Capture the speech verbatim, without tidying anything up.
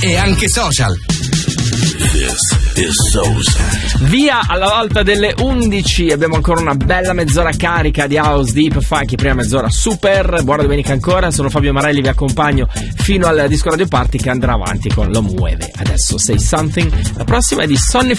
e anche social. This is Sousa. Via alla volta delle undici, abbiamo ancora una bella mezz'ora carica di house, deep, funky, prima mezz'ora super. Buona domenica ancora, sono Fabio Marelli, vi accompagno fino al Disco Radio Party che andrà avanti con Lo Mueve. Adesso Say Something, la prossima è di Sonny